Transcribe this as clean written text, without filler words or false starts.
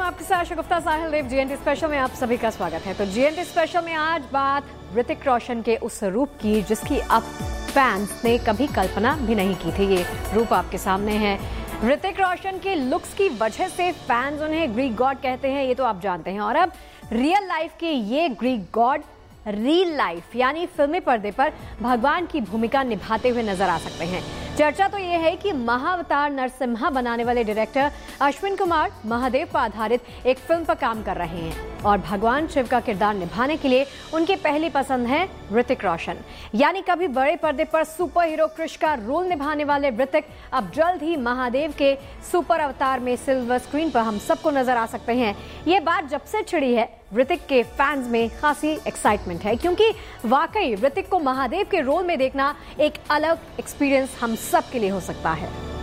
आपके साथ शगुफ्ता साहिल देव। GNT special में आप सभी का स्वागत है। तो जीएनटी स्पेशल में आज बात ऋतिक रोशन के उस रूप की जिसकी अब फैंस ने कभी कल्पना भी नहीं की थी। ये रूप आपके सामने है। ऋतिक रोशन के लुक्स की वजह से फैंस उन्हें ग्रीक गॉड कहते हैं, ये तो आप जानते हैं। और अब रियल लाइफ के ये ग्रीक गॉड रियल लाइफ यानी फिल्मी पर्दे पर भगवान की भूमिका निभाते हुए नजर आ सकते हैं। चर्चा तो ये है कि महाअवतार नरसिम्हा बनाने वाले डायरेक्टर अश्विन कुमार महादेव पर आधारित एक फिल्म पर काम कर रहे हैं और भगवान शिव का किरदार निभाने के लिए उनकी पहली पसंद है ऋतिक रोशन। यानी कभी बड़े पर्दे पर सुपर हीरो कृष का रोल निभाने वाले ऋतिक अब जल्द ही महादेव के सुपर अवतार में सिल्वर स्क्रीन पर हम सबको नजर आ सकते हैं। ये बात जब से छिड़ी है ऋतिक के फैंस में खासी एक्साइटमेंट है, क्योंकि वाकई ऋतिक को महादेव के रोल में देखना एक अलग एक्सपीरियंस हम सब के लिए हो सकता है।